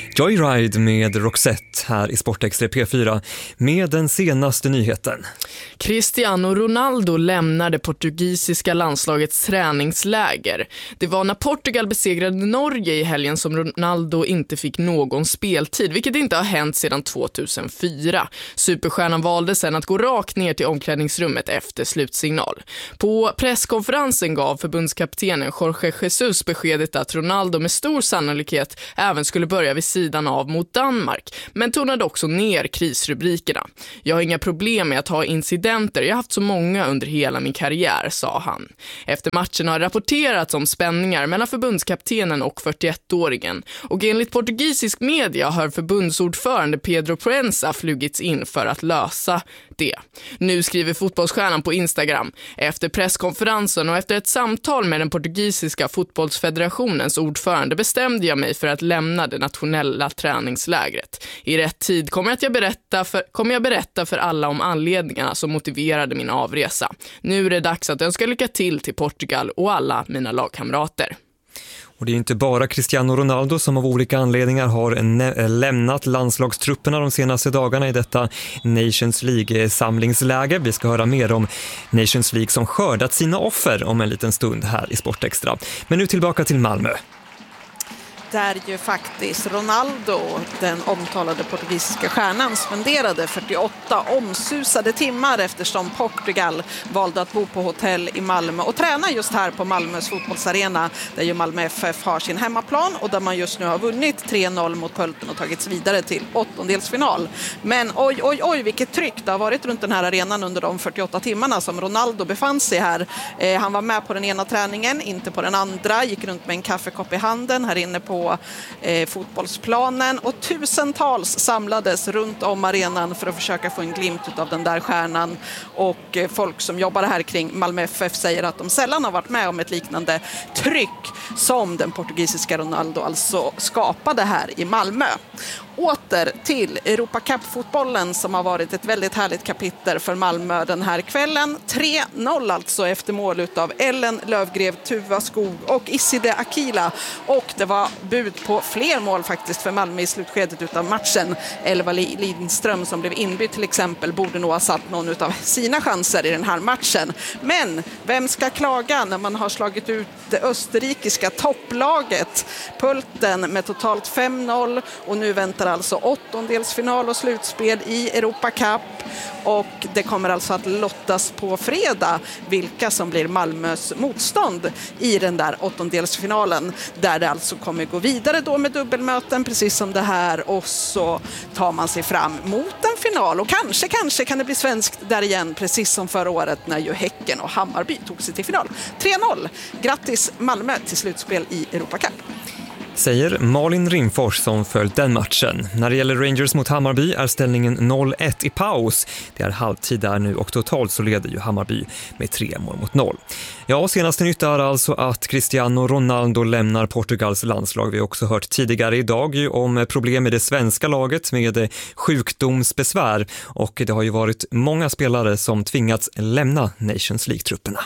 Joyride med Roxette här i Sportextra P4 med den senaste nyheten. Cristiano Ronaldo lämnar det portugisiska landslagets träningsläger. Det var när Portugal besegrade Norge i helgen som Ronaldo inte fick någon speltid, vilket inte har hänt sedan 2004. Superstjärnan valde sedan att gå rakt ner till omklädningsrummet efter slutsignal. På presskonferensen gav förbundskaptenen Jorge Jesus beskedet att Ronaldo med stor sannolikhet även skulle börja vid sidan av mot Danmark, men tonade också ner krisrubrikerna. Jag har inga problem med att ha incidenter, jag har haft så många under hela min karriär, sa han. Efter matchen har rapporterats om spänningar mellan förbundskaptenen och 41-åringen, och enligt portugisisk media har förbundsordförande Pedro Proença flugits in för att lösa det. Nu skriver fotbollsstjärnan på Instagram: efter presskonferensen och efter ett samtal med den portugisiska fotbollsfederationens ordförande bestämde jag mig för att lämna det nationella träningslägret. I rätt tid kommer jag berätta för alla om anledningarna som motiverade min avresa. Nu är det dags att önska lycka till Portugal och alla mina lagkamrater. Och det är inte bara Cristiano Ronaldo som av olika anledningar har lämnat landslagstrupperna de senaste dagarna i detta Nations League-samlingsläge. Vi ska höra mer om Nations League som skördat sina offer om en liten stund här i Sportextra. Men nu tillbaka till Malmö. Där ju faktiskt Ronaldo, den omtalade portugisiska stjärnan, spenderade 48 omsusade timmar eftersom Portugal valde att bo på hotell i Malmö och träna just här på Malmös fotbollsarena, där ju Malmö FF har sin hemmaplan och där man just nu har vunnit 3-0 mot Pölten och tagits vidare till åttondelsfinal. Men oj, vilket tryck det har varit runt den här arenan under de 48 timmarna som Ronaldo befann sig här. Han var med på den ena träningen, inte på den andra, gick runt med en kaffekopp i handen här inne på fotbollsplanen, och tusentals samlades runt om arenan för att försöka få en glimt av den där stjärnan, och folk som jobbar här kring Malmö FF säger att de sällan har varit med om ett liknande tryck som den portugisiska Ronaldo alltså skapade här i Malmö. Åter till Europa Cup-fotbollen som har varit ett väldigt härligt kapitel för Malmö den här kvällen. 3-0 alltså efter mål av Ellen Lövgrev, Tuva Skog och Iside Akila. Och det var bud på fler mål faktiskt för Malmö i slutskedet utav matchen. Elva Lindström som blev inbytt till exempel borde nog ha satt någon av sina chanser i den här matchen. Men vem ska klaga när man har slagit ut det österrikiska topplaget Pölten med totalt 5-0, och nu väntar alltså åttondelsfinal och slutspel i Europa Cup, och det kommer alltså att lottas på fredag vilka som blir Malmös motstånd i den där åttondelsfinalen, där det alltså kommer gå vidare då med dubbelmöten precis som det här, och så tar man sig fram mot en final, och kanske kan det bli svenskt där igen precis som förra året när ju Häcken och Hammarby tog sig till final. 3-0, grattis Malmö till slutspel i Europa Cup. Säger Malin Rimfors som följt den matchen. När det gäller Rangers mot Hammarby är ställningen 0-1 i paus. Det är halvtid där nu och totalt så leder ju Hammarby med 3-0. Ja, senaste nytt är alltså att Cristiano Ronaldo lämnar Portugals landslag. Vi har också hört tidigare idag om problem med det svenska laget med sjukdomsbesvär, och det har ju varit många spelare som tvingats lämna Nations League-trupperna.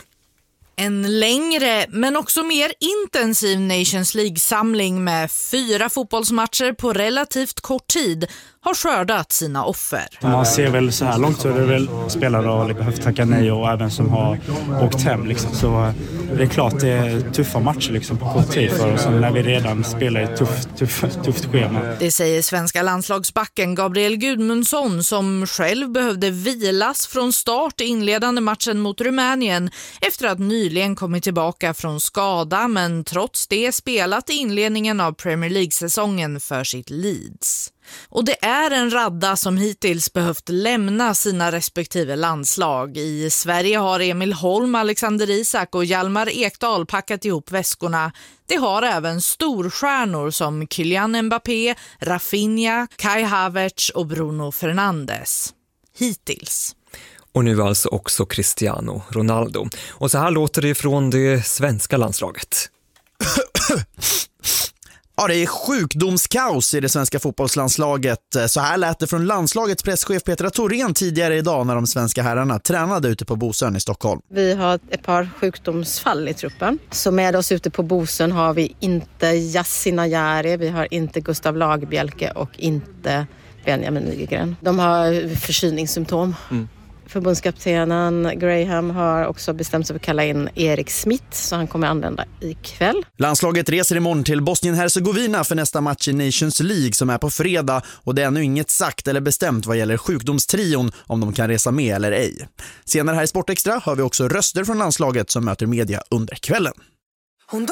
En längre men också mer intensiv Nations League-samling med 4 fotbollsmatcher på relativt kort tid har skördat sina offer. Man ser väl så här långt så är det väl spelare och behövt tacka nej, och även som har åkt hem liksom. Så det är klart det är tuffa matcher liksom på kort tid för oss när vi redan spelar ett tufft schema. Det säger svenska landslagsbacken Gabriel Gudmundsson som själv behövde vilas från start i inledande matchen mot Rumänien efter att nyligen kommit tillbaka från skada, men trots det spelat i inledningen av Premier League-säsongen för sitt Leeds. Och det är en radda som hittills behövt lämna sina respektive landslag. I Sverige har Emil Holm, Alexander Isak och Hjalmar Ekdal packat ihop väskorna. Det har även storstjärnor som Kylian Mbappé, Rafinha, Kai Havertz och Bruno Fernandes. Hittills. Och nu alltså också Cristiano Ronaldo. Och så här låter det från det svenska landslaget. Ja, det är sjukdomskaos i det svenska fotbollslandslaget. Så här lät det från landslagets presschef Petra Thorén tidigare idag när de svenska herrarna tränade ute på Bosön i Stockholm. Vi har ett par sjukdomsfall i truppen. Så med oss ute på Bosön har vi inte Yasin Ayari, vi har inte Gustav Lagerbielke och inte Benjamin Nygren. De har förkylningssymptom. Förbundskaptenen Graham har också bestämt sig för att kalla in Erik Smith, så han kommer använda ikväll. Landslaget reser imorgon till Bosnien-Hercegovina för nästa match i Nations League som är på fredag, och det är ännu inget sagt eller bestämt vad gäller sjukdomstrion om de kan resa med eller ej. Senare här i Sportextra hör vi också röster från landslaget som möter media under kvällen.